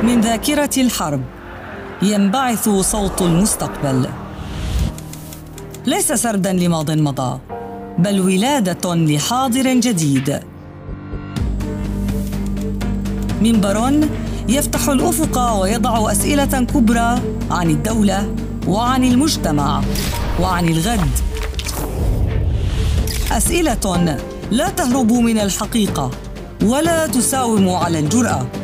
من ذاكرة الحرب ينبعث صوت المستقبل، ليس سردا لماض مضى، بل ولادة لحاضر جديد. منبر يفتح الأفق ويضع أسئلة كبرى عن الدولة وعن المجتمع وعن الغد، أسئلة لا تهرب من الحقيقة ولا تساوم على الجرأة.